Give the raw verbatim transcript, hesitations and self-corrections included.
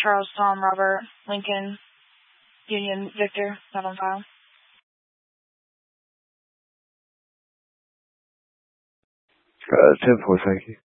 Charles, Tom, Robert, Lincoln, Union, Victor, not on file. Uh, ten four, thank you.